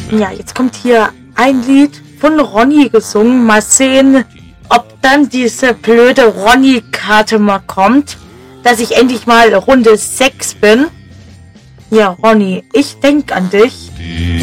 Ja, jetzt kommt hier ein Lied von Ronny gesungen. Mal sehen, ob dann diese blöde Ronny-Karte mal kommt, dass ich endlich mal Runde 6 bin. Ja, Ronny, ich denk an dich.